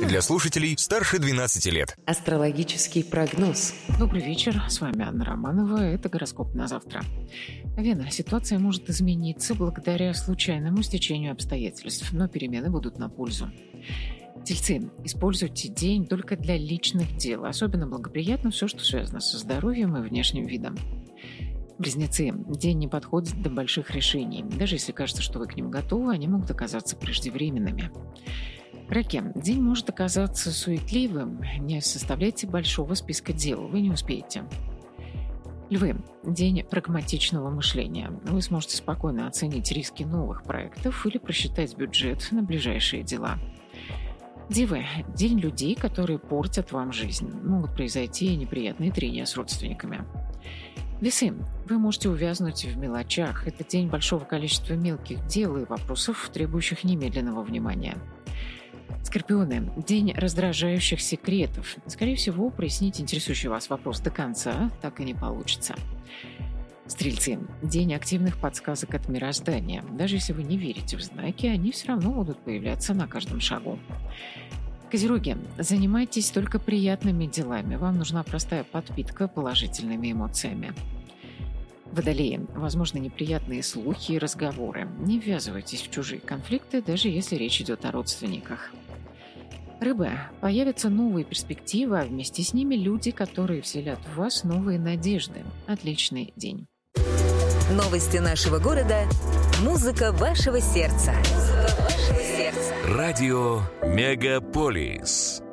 для слушателей старше 12 лет. Астрологический прогноз. Добрый вечер, с вами Анна Романова, это гороскоп на завтра. Вена, ситуация может измениться благодаря случайному стечению обстоятельств, но перемены будут на пользу. Тельцы, используйте день только для личных дел, особенно благоприятно все, что связано со здоровьем и внешним видом. Близнецы, день не подходит для больших решений. Даже если кажется, что вы к ним готовы, они могут оказаться преждевременными. Раки, день может оказаться суетливым. Не составляйте большого списка дел, вы не успеете. Львы, день прагматичного мышления. Вы сможете спокойно оценить риски новых проектов или просчитать бюджет на ближайшие дела. Девы, день людей, которые портят вам жизнь. Могут произойти неприятные трения с родственниками. Весы, вы можете увязнуть в мелочах. Это день большого количества мелких дел и вопросов, требующих немедленного внимания. Скорпионы, день раздражающих секретов. Скорее всего, прояснить интересующий вас вопрос до конца так и не получится. Стрельцы, день активных подсказок от мироздания. Даже если вы не верите в знаки, они все равно будут появляться на каждом шагу. Козероги, занимайтесь только приятными делами. Вам нужна простая подпитка положительными эмоциями. Водолеи, возможно, неприятные слухи и разговоры. Не ввязывайтесь в чужие конфликты, даже если речь идет о родственниках. Рыбы, появятся новые перспективы, а вместе с ними люди, которые вселят в вас новые надежды. Отличный день. Новости нашего города. Музыка вашего сердца. Радио Мегаполис.